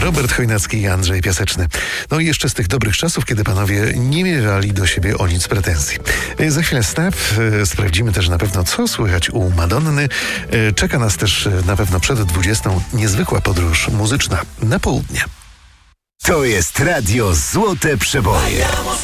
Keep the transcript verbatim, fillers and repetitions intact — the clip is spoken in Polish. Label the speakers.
Speaker 1: Robert Chojnacki i Andrzej Piaseczny. No i jeszcze z tych dobrych czasów, kiedy panowie nie miewali do siebie o nic pretensji. E, Za chwilę Snap. E, Sprawdzimy też na pewno, co słychać u Madonny. E, Czeka nas też e, na pewno przed dwudziestą niezwykła podróż muzyczna na południe.
Speaker 2: To jest Radio Złote Przeboje.